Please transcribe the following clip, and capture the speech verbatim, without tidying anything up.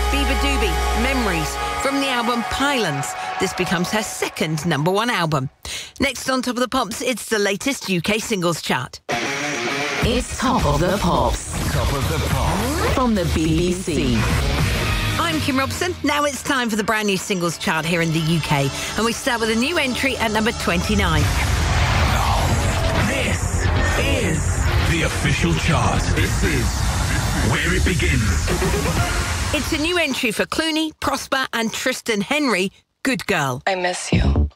Biba Doobie, Memories, from the album Pylons. This becomes her second number one album. Next on Top of the Pops, it's the latest U K singles chart. It's Top of the Pops. Top of the Pops. From the B B C. I'm Kim Robson. Now it's time for the brand new singles chart here in the U K. And we start with a new entry at number twenty-nine. This is the official chart. This is where it begins. It's a new entry for Clooney, Prosper and Tristan Henry, Good Girl. I miss you.